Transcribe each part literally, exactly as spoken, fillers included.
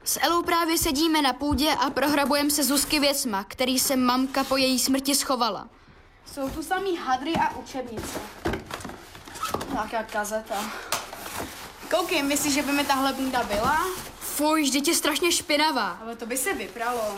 S Elou právě sedíme na půdě a prohrabujeme se Zuzky věcma, který se mamka po její smrti schovala. Jsou tu samý hadry a učebnice. Nějaká kazeta. Koukej, myslíš, že by mi tahle bunda byla? Fuj, vždyť je strašně špinavá. Ale to by se vypralo.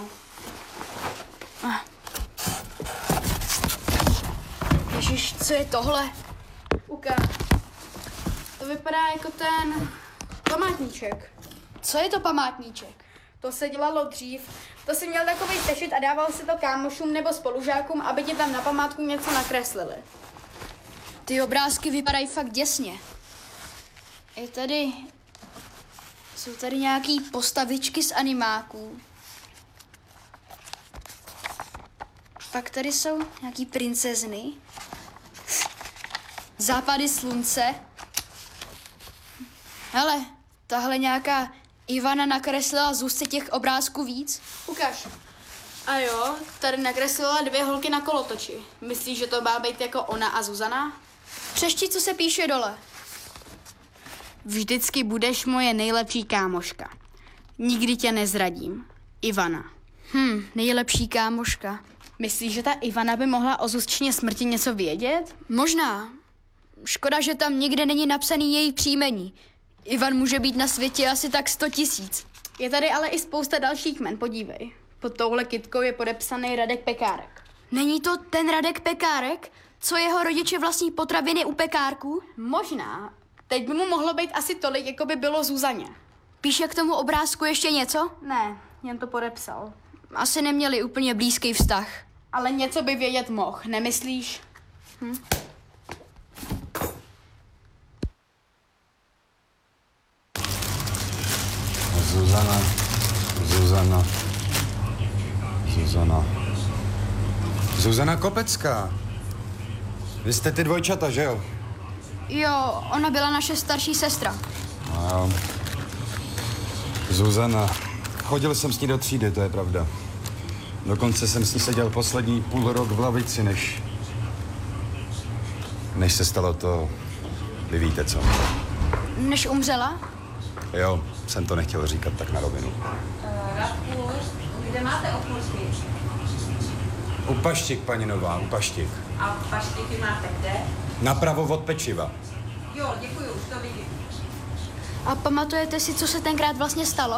Ježiš, co je tohle? Uka. To vypadá jako ten památníček. Co je to památníček? To se dělalo dřív. To si měl takový sešit a dával si to kámošům nebo spolužákům, aby ti tam na památku něco nakreslili. Ty obrázky vypadají fakt děsně. Je tady... Jsou tady nějaký postavičky z animáků. Pak tady jsou nějaký princezny. Západy slunce. Hele, tahle nějaká Ivana nakreslila Zuzce těch obrázků víc. Ukaž. A jo, tady nakreslila dvě holky na kolotoči. Myslíš, že to má být jako ona a Zuzana? Přešti, co se píše dole. Vždycky budeš moje nejlepší kámoška. Nikdy tě nezradím. Ivana. Hm, nejlepší kámoška. Myslíš, že ta Ivana by mohla o Zuzčině smrti něco vědět? Možná. Škoda, že tam nikde není napsaný její příjmení. Ivan může být na světě asi tak sto tisíc. Je tady ale i spousta dalších jmen, podívej. Pod touhle kytkou je podepsaný Radek Pekárek. Není to ten Radek Pekárek, co jeho rodiče vlastní potraviny u pekárků? Možná. Teď by mu mohlo být asi tolik, jako by bylo Zuzaně. Píše k tomu obrázku ještě něco? Ne, jen to podepsal. Asi neměli úplně blízký vztah. Ale něco by vědět mohl, nemyslíš? Hm? Zuzana, Zuzana, Zuzana, Zuzana Kopecká. Vy jste ty dvojčata, že jo? Jo, ona byla naše starší sestra. No, Zuzana. Chodil jsem s ní do třídy, to je pravda. Dokonce jsem s ní seděl poslední půl rok v lavici, než... Než se stalo to... Vy víte co. Než umřela? Jo, jsem to nechtěl říkat tak na rovinu. Uh, Radku, kde máte okurky? U Paštik, paní Nová, u Paštik. A paštiky máte kde? Napravo od pečiva. Jo, děkuji, už to vidím. A pamatujete si, co se tenkrát vlastně stalo?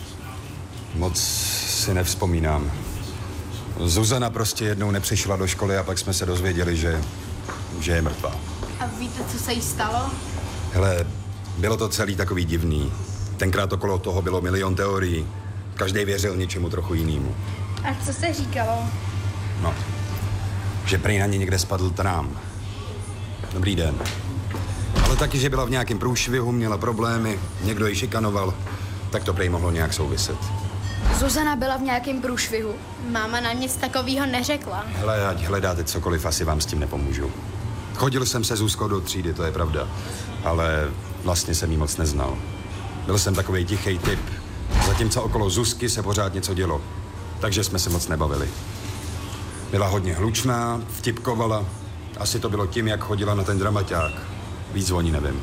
Moc si nevzpomínám. Zuzana prostě jednou nepřišla do školy a pak jsme se dozvěděli, že, že je mrtvá. A víte, co se jí stalo? Hele, bylo to celý takový divný. Tenkrát okolo toho bylo milion teorií. Každý věřil něčemu trochu jinému. A co se říkalo? No, že prý na ně někde spadl trám. Dobrý den. Ale taky, že byla v nějakém průšvihu, měla problémy, někdo ji šikanoval, tak to prý mohlo nějak souviset. Zuzana byla v nějakém průšvihu. Máma nám nic takového neřekla. Hele, ať hledáte cokoliv, asi vám s tím nepomůžu. Chodil jsem se Zuzkou do třídy, to je pravda, ale vlastně jsem jí moc neznal. Byl jsem takovej tichý typ, zatímco okolo Zuzky se pořád něco dělo, takže jsme se moc nebavili. Byla hodně hlučná, vtipkovala, asi to bylo tím, jak chodila na ten dramaťák. Víc o ní nevím.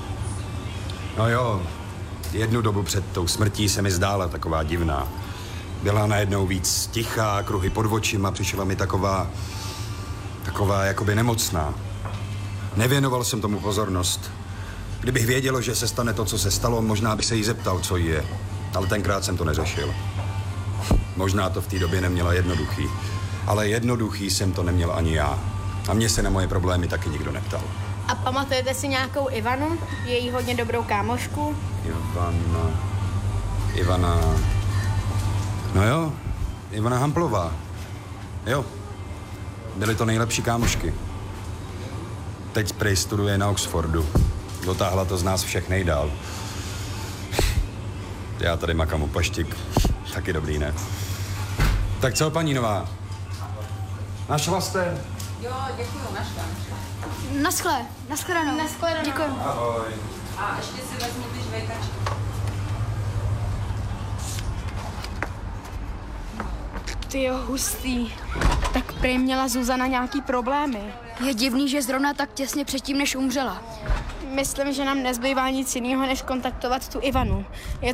No jo, jednu dobu před tou smrtí se mi zdála taková divná. Byla najednou víc tichá, kruhy pod očima, přišla mi taková, taková jakoby nemocná. Nevěnoval jsem tomu pozornost. Kdybych věděl, že se stane to, co se stalo, možná bych se jí zeptal, co jí je. Ale tenkrát jsem to neřešil. Možná to v té době neměla jednoduchý. Ale jednoduchý jsem to neměl ani já. A mě se na moje problémy taky nikdo neptal. A pamatujete si nějakou Ivanu? Její hodně dobrou kámošku? Ivana... Ivana... No jo, Ivana Hamplová. Jo, byly to nejlepší kámošky. Teď prej studuje na Oxfordu. Dotáhla to z nás všech nejdál. Já tady makám u Paštik. Taky dobrý, ne? Tak co, paní Nová? Našla jste? Jo, děkuji, našla. Naschle, naschledanou. Naschledanou. Děkuji. Ahoj. A ještě si vezmu ty žvejkačky. Tyjo, hustý. Tak prý měla Zuzana nějaký problémy. Je divný, že zrovna tak těsně předtím, než umřela. Myslím, že nám nezbývá nic jiného, než kontaktovat tu Ivanu. Je